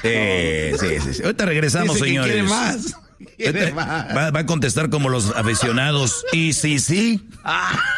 Sí. Ahorita regresamos, Dice señores. quiere más. Va a contestar como los aficionados. Y sí.